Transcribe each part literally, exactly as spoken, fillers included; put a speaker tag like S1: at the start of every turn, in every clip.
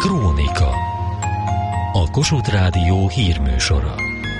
S1: Krónika. A Kossuth Rádió hírműsora.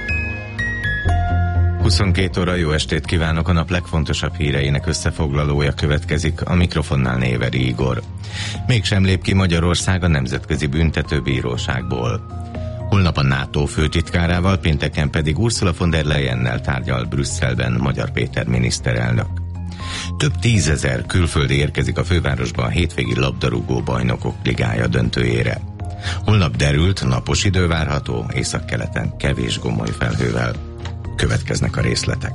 S2: huszonkét óra, jó estét kívánok! A nap legfontosabb híreinek összefoglalója következik, a mikrofonnál Néveri Igor. Mégsem lép ki Magyarország a Nemzetközi Büntetőbíróságból. Holnap a NATO főtitkárával, pénteken pedig Ursula von der Leyennel tárgyal Brüsszelben Magyar Péter miniszterelnök. Több tízezer külföldi érkezik a fővárosba a hétvégi labdarúgó bajnokok ligája döntőjére. Holnap derült, napos idő várható, északkeleten kevés gomoly felhővel. Következnek a részletek.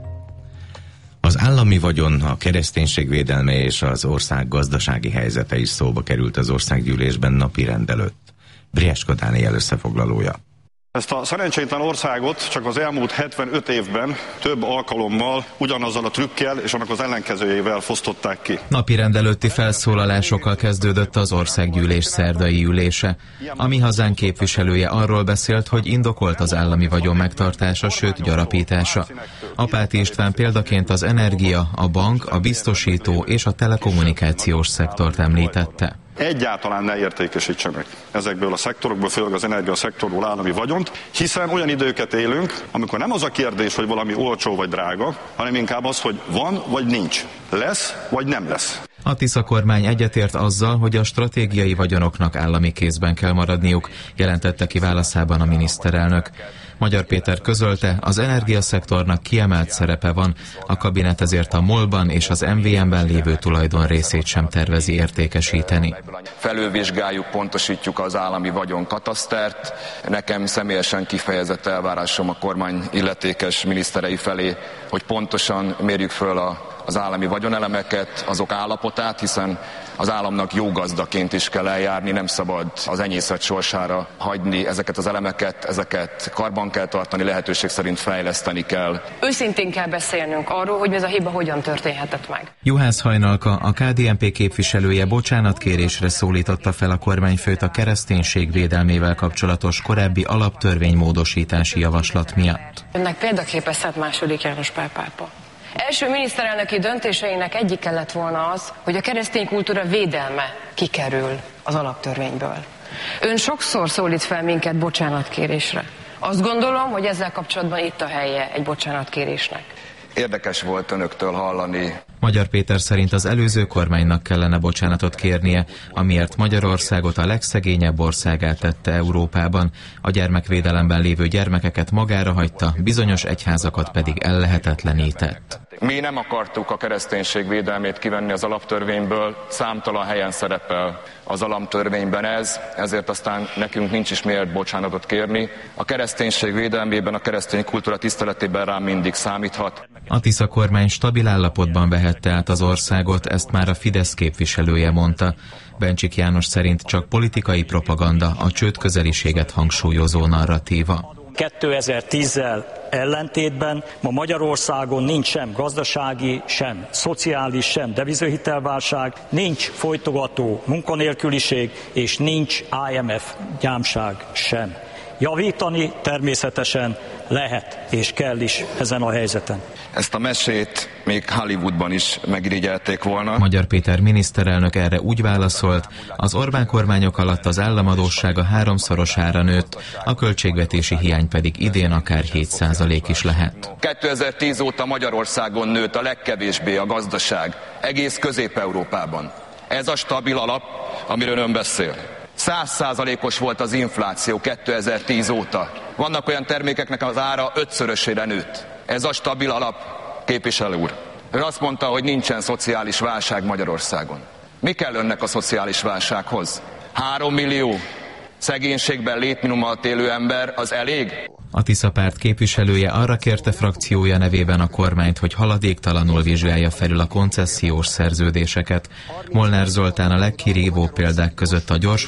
S2: Az állami vagyon, a kereszténység védelme és az ország gazdasági helyzete is szóba került az országgyűlésben napirend előtt. Briesko Dániel összefoglalója.
S3: Ezt a szerencsétlen országot csak az elmúlt hetvenöt évben több alkalommal ugyanazzal a trükkel és annak az ellenkezőjével fosztották ki.
S4: Napirend előtti felszólalásokkal kezdődött az országgyűlés szerdai ülése. A Mi Hazánk képviselője arról beszélt, hogy indokolt az állami vagyon megtartása, sőt gyarapítása. Apáti István példaként az energia, a bank, a biztosító és a telekommunikációs szektort említette.
S3: Egyáltalán ne értékesítsenek ezekből a szektorokból, főleg az energiaszektorból állami vagyont, hiszen olyan időket élünk, amikor nem az a kérdés, hogy valami olcsó vagy drága, hanem inkább az, hogy van vagy nincs, lesz vagy nem lesz.
S4: A Tisza kormány egyetért azzal, hogy a stratégiai vagyonoknak állami kézben kell maradniuk, jelentette ki válaszában a miniszterelnök. Magyar Péter közölte, az energiaszektornak kiemelt szerepe van, a kabinet ezért a MOL-ban és az em vé em-ben lévő tulajdon részét sem tervezi értékesíteni.
S5: Felülvizsgáljuk, pontosítjuk az állami vagyon katasztert. Nekem személyesen kifejezett elvárásom a kormány illetékes miniszterei felé, hogy pontosan mérjük föl a az állami vagyonelemeket, azok állapotát, hiszen az államnak jó gazdaként is kell eljárni, nem szabad az enyészet sorsára hagyni ezeket az elemeket, ezeket karban kell tartani, lehetőség szerint fejleszteni kell.
S6: Őszintén kell beszélnünk arról, hogy ez a hiba hogyan történhetett meg.
S4: Juhász Hajnalka, a ká dé en pé képviselője bocsánatkérésre szólította fel a kormányfőt a kereszténység védelmével kapcsolatos korábbi alaptörvénymódosítási javaslat miatt.
S6: Önnek példaképes Szent második János Pál pápa. Első miniszterelnöki döntéseinek egyik kellett volna az, hogy a keresztény kultúra védelme kikerül az alaptörvényből. Ön sokszor szólít fel minket bocsánatkérésre. Azt gondolom, hogy ezzel kapcsolatban itt a helye egy bocsánatkérésnek.
S5: Érdekes volt önöktől hallani.
S4: Magyar Péter szerint az előző kormánynak kellene bocsánatot kérnie, amiért Magyarországot a legszegényebb országgá tette Európában, a gyermekvédelemben lévő gyermekeket magára hagyta, bizonyos egyházakat pedig ellehetetlenített.
S5: Mi nem akartuk a kereszténység védelmét kivenni az alaptörvényből, számtalan helyen szerepel az alaptörvényben ez, ezért aztán nekünk nincs is miért bocsánatot kérni. A kereszténység védelmében, a keresztény kultúra tiszteletében rám mindig számíthat.
S4: A Tisza kormány stabil állapotban vehette át az országot, ezt már a Fidesz képviselője mondta. Bencsik János szerint csak politikai propaganda, a csődközeliséget hangsúlyozó narratíva.
S7: kétezer-tízzel ellentétben ma Magyarországon nincs sem gazdasági, sem szociális, sem devizahitelválság, nincs folytogató munkanélküliség, és nincs i em ef gyámság sem. Javítani természetesen lehet és kell is ezen a helyzeten.
S5: Ezt a mesét még Hollywoodban is megirigyelték volna.
S4: Magyar Péter miniszterelnök erre úgy válaszolt, az Orbán kormányok alatt az államadóssága háromszorosára nőtt, a költségvetési hiány pedig idén akár hét százalék is lehet.
S5: kétezer-tíz óta Magyarországon nőtt a legkevésbé a gazdaság, egész Közép-Európában. Ez a stabil alap, amiről ön beszél. száz százalékos volt az infláció kétezer-tíz óta. Vannak olyan termékeknek az ára ötszörösére nőtt. Ez a stabil alap, képviselő úr. Ő azt mondta, hogy nincsen szociális válság Magyarországon. Mi kell önnek a szociális válsághoz? Három millió szegénységben létminimum alatt élő ember, az elég?
S4: A Tisza párt képviselője arra kérte frakciója nevében a kormányt, hogy haladéktalanul vizsgálja felül a koncesziós szerződéseket. Molnár Zoltán a legkirívóbb példák között a gyors